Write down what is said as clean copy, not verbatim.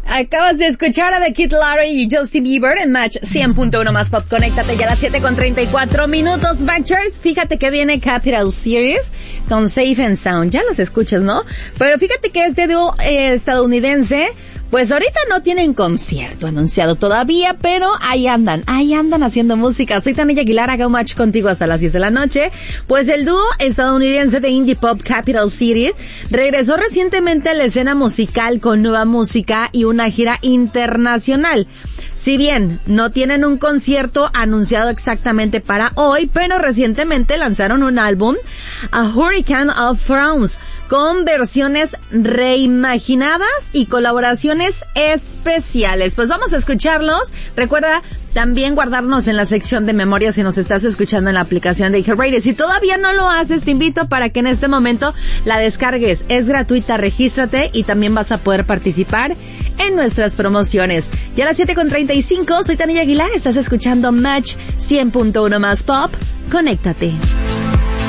Acabas de escuchar a The Kid Laroi y Justin Bieber en Match 100.1 más pop. Conéctate ya a las 7:34 Matchers. Fíjate que viene Capital Series con Safe and Sound. Ya los escuchas, ¿no? Pero fíjate que este dúo estadounidense, pues ahorita no tienen concierto anunciado todavía, pero ahí andan haciendo música. Soy Tania Aguilar, hago match contigo hasta las 10 de la noche. Pues el dúo estadounidense de indie pop Capital City regresó recientemente a la escena musical con nueva música y una gira internacional. Si bien no tienen un concierto anunciado exactamente para hoy, pero recientemente lanzaron un álbum, A Hurricane of Frowns, con versiones reimaginadas y colaboraciones especiales. Pues vamos a escucharlos. Recuerda también guardarnos en la sección de memoria si nos estás escuchando en la aplicación de iHeartRadio. Si todavía no lo haces, te invito para que en este momento la descargues. Es gratuita, regístrate y también vas a poder participar en nuestras promociones. Ya a las 7:35, soy Tania Aguilar, estás escuchando Match 100.1 más pop. Conéctate.